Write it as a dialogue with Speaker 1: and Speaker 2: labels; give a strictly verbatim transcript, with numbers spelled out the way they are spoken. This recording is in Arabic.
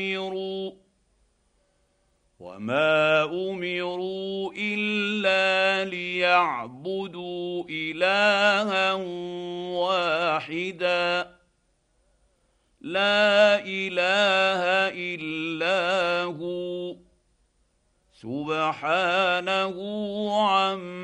Speaker 1: أمروا وما أمروا إلا ليعبدوا إلها واحدا لا إله إلا هو سبحانه عما